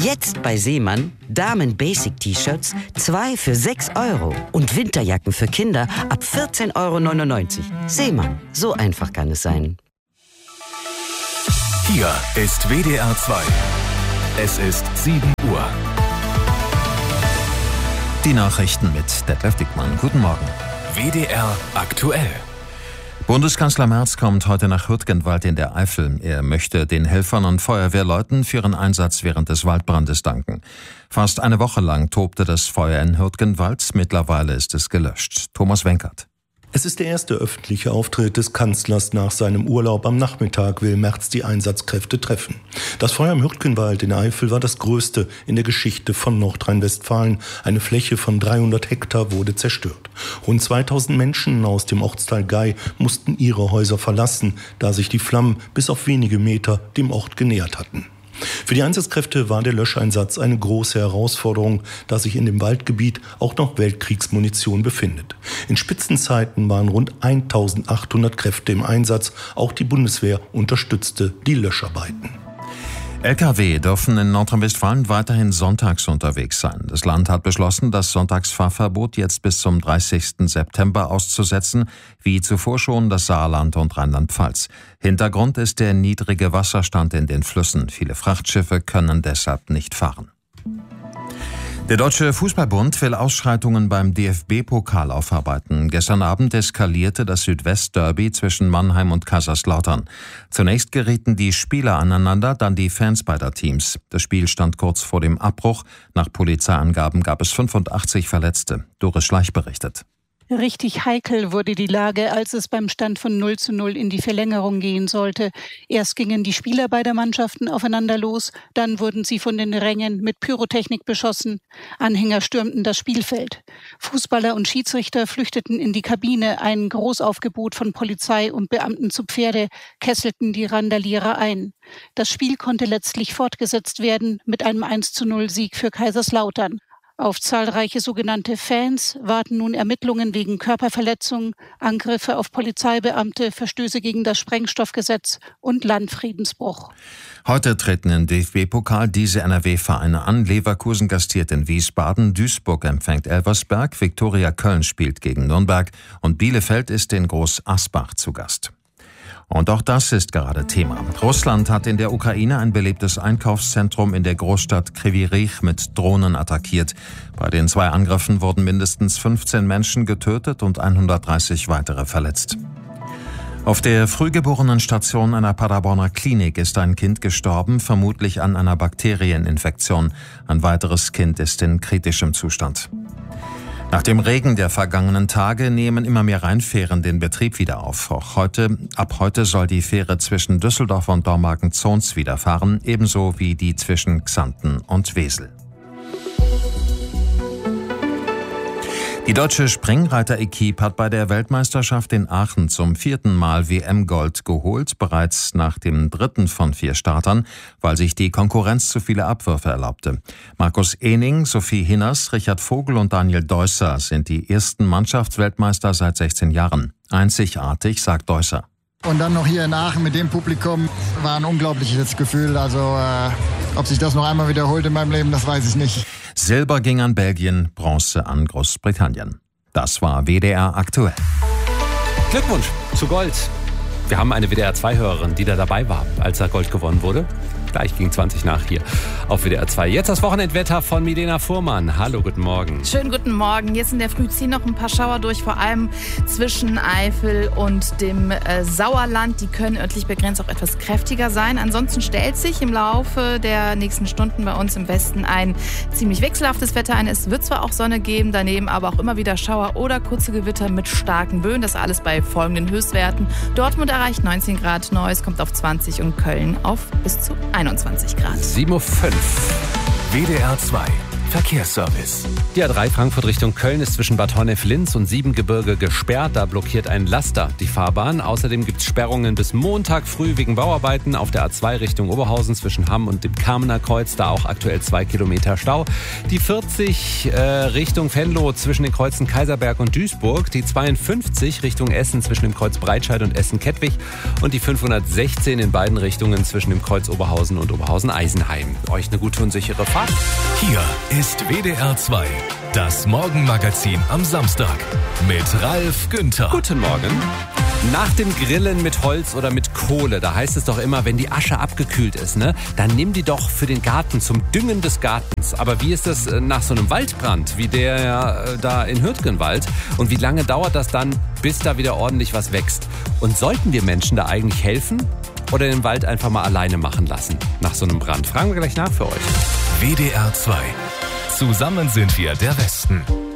Jetzt bei Seemann Damen-Basic-T-Shirts 2 für 6 € und Winterjacken für Kinder ab 14,99 €. Seemann, so einfach kann es sein. Hier ist WDR 2. Es ist 7 Uhr. Die Nachrichten mit Detlef Dickmann. Guten Morgen. WDR aktuell. Bundeskanzler Merz kommt heute nach Hürtgenwald in der Eifel. Er möchte den Helfern und Feuerwehrleuten für ihren Einsatz während des Waldbrandes danken. Fast eine Woche lang tobte das Feuer in Hürtgenwald. Mittlerweile ist es gelöscht. Thomas Wenkert. Es ist der erste öffentliche Auftritt des Kanzlers nach seinem Urlaub. Am Nachmittag will Merz die Einsatzkräfte treffen. Das Feuer im Hürtgenwald in der Eifel war das größte in der Geschichte von Nordrhein-Westfalen. Eine Fläche von 300 Hektar wurde zerstört. Rund 2000 Menschen aus dem Ortsteil Gei mussten ihre Häuser verlassen, da sich die Flammen bis auf wenige Meter dem Ort genähert hatten. Für die Einsatzkräfte war der Löscheinsatz eine große Herausforderung, da sich in dem Waldgebiet auch noch Weltkriegsmunition befindet. In Spitzenzeiten waren rund 1800 Kräfte im Einsatz. Auch die Bundeswehr unterstützte die Löscharbeiten. Lkw dürfen in Nordrhein-Westfalen weiterhin sonntags unterwegs sein. Das Land hat beschlossen, das Sonntagsfahrverbot jetzt bis zum 30. September auszusetzen, wie zuvor schon das Saarland und Rheinland-Pfalz. Hintergrund ist der niedrige Wasserstand in den Flüssen. Viele Frachtschiffe können deshalb nicht fahren. Der Deutsche Fußballbund will Ausschreitungen beim DFB-Pokal aufarbeiten. Gestern Abend eskalierte das Südwest-Derby zwischen Mannheim und Kaiserslautern. Zunächst gerieten die Spieler aneinander, dann die Fans beider Teams. Das Spiel stand kurz vor dem Abbruch. Nach Polizeiangaben gab es 85 Verletzte. Doris Schleich berichtet. Richtig heikel wurde die Lage, als es beim Stand von 0:0 in die Verlängerung gehen sollte. Erst gingen die Spieler beider Mannschaften aufeinander los, dann wurden sie von den Rängen mit Pyrotechnik beschossen. Anhänger stürmten das Spielfeld. Fußballer und Schiedsrichter flüchteten in die Kabine. Ein Großaufgebot von Polizei und Beamten zu Pferde kesselten die Randalierer ein. Das Spiel konnte letztlich fortgesetzt werden mit einem 1:0-Sieg für Kaiserslautern. Auf zahlreiche sogenannte Fans warten nun Ermittlungen wegen Körperverletzung, Angriffe auf Polizeibeamte, Verstöße gegen das Sprengstoffgesetz und Landfriedensbruch. Heute treten im DFB-Pokal diese NRW-Vereine an. Leverkusen gastiert in Wiesbaden, Duisburg empfängt Elversberg, Viktoria Köln spielt gegen Nürnberg und Bielefeld ist in Groß Asbach zu Gast. Und auch das ist gerade Thema. Russland hat in der Ukraine ein belebtes Einkaufszentrum in der Großstadt Kryvyi Rih mit Drohnen attackiert. Bei den 2 Angriffen wurden mindestens 15 Menschen getötet und 130 weitere verletzt. Auf der Frühgeborenen-Station einer Paderborner Klinik ist ein Kind gestorben, vermutlich an einer Bakterieninfektion. Ein weiteres Kind ist in kritischem Zustand. Nach dem Regen der vergangenen Tage nehmen immer mehr Rheinfähren den Betrieb wieder auf. Auch ab heute soll die Fähre zwischen Düsseldorf und Dormagen-Zons wieder fahren, ebenso wie die zwischen Xanten und Wesel. Die deutsche Springreiter-Equipe hat bei der Weltmeisterschaft in Aachen zum 4. Mal WM-Gold geholt, bereits nach dem 3. von 4 Startern, weil sich die Konkurrenz zu viele Abwürfe erlaubte. Markus Ehning, Sophie Hinners, Richard Vogel und Daniel Deusser sind die ersten Mannschaftsweltmeister seit 16 Jahren. Einzigartig, sagt Deusser. Und dann noch hier in Aachen mit dem Publikum war ein unglaubliches Gefühl. Also ob sich das noch einmal wiederholt in meinem Leben, das weiß ich nicht. Silber ging an Belgien, Bronze an Großbritannien. Das war WDR aktuell. Glückwunsch zu Gold. Wir haben eine WDR 2-Hörerin, die da dabei war, als da Gold gewonnen wurde. Gleich gegen 20 nach hier auf WDR 2. Jetzt das Wochenendwetter von Milena Fuhrmann. Hallo, guten Morgen. Schönen guten Morgen. Jetzt in der Früh ziehen noch ein paar Schauer durch, vor allem zwischen Eifel und dem Sauerland. Die können örtlich begrenzt auch etwas kräftiger sein. Ansonsten stellt sich im Laufe der nächsten Stunden bei uns im Westen ein ziemlich wechselhaftes Wetter ein. Es wird zwar auch Sonne geben, daneben aber auch immer wieder Schauer oder kurze Gewitter mit starken Böen. Das alles bei folgenden Höchstwerten. Dortmund erreicht 19 Grad, Neuss kommt auf 20 und Köln auf bis zu 21 Grad. 7:05 Uhr. WDR 2. Verkehrsservice. Die A3 Frankfurt Richtung Köln ist zwischen Bad Honnef-Linz und Siebengebirge gesperrt. Da blockiert ein Laster die Fahrbahn. Außerdem gibt es Sperrungen bis Montag früh wegen Bauarbeiten auf der A2 Richtung Oberhausen zwischen Hamm und dem Kamener Kreuz. Da auch aktuell 2 Kilometer Stau. Die 40 Richtung Venlo zwischen den Kreuzen Kaiserberg und Duisburg. Die 52 Richtung Essen zwischen dem Kreuz Breitscheid und Essen-Kettwig. Und die 516 in beiden Richtungen zwischen dem Kreuz Oberhausen und Oberhausen-Eisenheim. Euch eine gute und sichere Fahrt. Hier ist WDR 2, das Morgenmagazin am Samstag mit Ralf Günther. Guten Morgen. Nach dem Grillen mit Holz oder mit Kohle, da heißt es doch immer, wenn die Asche abgekühlt ist, ne, dann nimm die doch für den Garten, zum Düngen des Gartens. Aber wie ist das nach so einem Waldbrand, wie der da in Hürtgenwald? Und wie lange dauert das dann, bis da wieder ordentlich was wächst? Und sollten wir Menschen da eigentlich helfen oder den Wald einfach mal alleine machen lassen nach so einem Brand? Fragen wir gleich nach für euch. WDR 2. Zusammen sind wir der Westen.